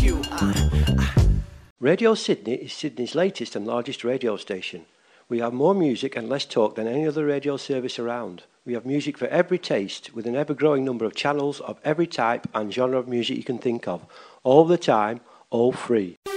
you. Radio Sydney is Sydney's latest and largest radio station. We have more music and less talk than any other radio service around. We have music for every taste, with an ever-growing number of channels of every type and genre of music you can think of, all the time, all free.